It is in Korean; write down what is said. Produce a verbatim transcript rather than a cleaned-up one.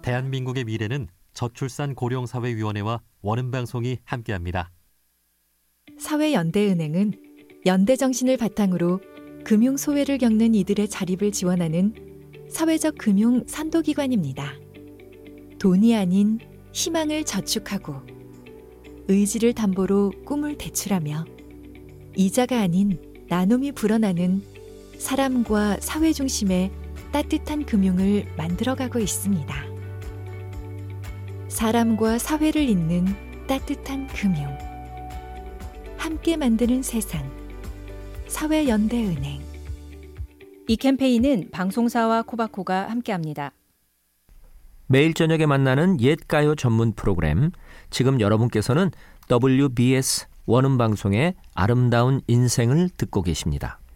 대한민국의 미래는 저출산 고령사회위원회와 원음방송이 함께합니다. 사회연대은행은 연대정신을 바탕으로 금융소외를 겪는 이들의 자립을 지원하는 사회적 금융 선도기관입니다. 돈이 아닌 희망을 저축하고 의지를 담보로 꿈을 대출하며 이자가 아닌 나눔이 불어나는 사람과 사회 중심의 따뜻한 금융을 만들어가고 있습니다. 사람과 사회를 잇는 따뜻한 금융. 함께 만드는 세상. 사회연대은행. 이 캠페인은 방송사와 코바코가 함께합니다. 매일 저녁에 만나는 옛가요 전문 프로그램. 지금 여러분께서는 더블유비에스 원음방송의 아름다운 인생을 듣고 계십니다.